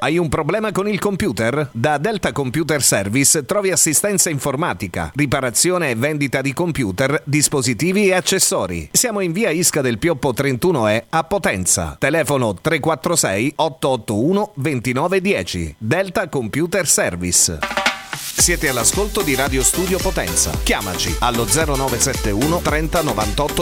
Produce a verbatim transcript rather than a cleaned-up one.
Hai un problema con il computer? Da Delta Computer Service trovi assistenza informatica, riparazione e vendita di computer, dispositivi e accessori. Siamo in via Isca del Pioppo trentuno E a Potenza. Telefono tre quattro sei otto otto uno due nove uno zero. Delta Computer Service. Siete all'ascolto di Radio Studio Potenza. Chiamaci allo zero nove sette uno trenta novantotto